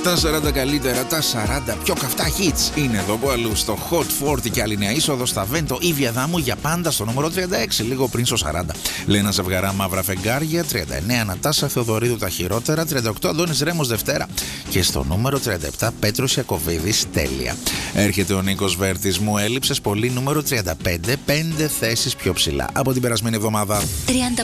Τα 40 καλύτερα, τα 40 πιο καυτά hits είναι εδώ που αλλού στο Hot 40 και άλλη νέα είσοδο στα Βέντο ή Βιαδάμου για πάντα στο νούμερο 36, λίγο πριν στο 40. Λένα Ζευγαρά Μαύρα Φεγγάρια, 39 Νατάσα Θεοδωρίδου Τα Χειρότερα, 38 Αντώνης Ρέμος Δευτέρα και στο νούμερο 37 Πέτρος Ιακωβίδης Τέλεια. Έρχεται ο Νίκος Βέρτης, Μου έλειψες πολύ, νούμερο 35, 5 θέσεις πιο ψηλά από την περασμένη εβδομάδα.